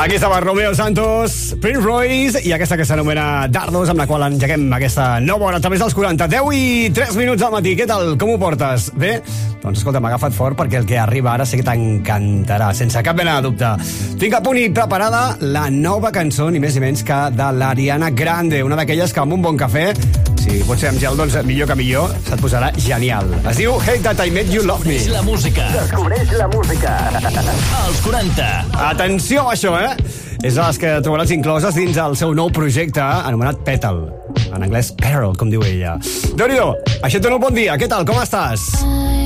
Aquí estava Romeo Santos, Prince Royce i aquesta que s'anomena Dardos, amb la qual engeguem aquesta nova hora a través dels 40. 10 i 3 minuts al matí. Què tal? Com ho portes? Bé? Doncs escolta, m'ha agafat fort perquè el que arriba ara sé que t'encantarà, sense cap mena de dubte. Tinc a punt i preparada la nova cançó, ni més ni menys que de l'Ariana Grande, una d'aquelles que amb un bon cafè, si pot ser amb gel, doncs millor que millor, se't posarà genial. Es diu Hey That I Made You Love Me. Descobreix la música. Descobreix la música. Als 40. Atenció a això, És de les que trobaràs incloses dins el seu nou projecte anomenat Petal. En anglès, Pearl, com diu ella. Déu-n'hi-do, això et dono un bon dia. Què tal, com estàs?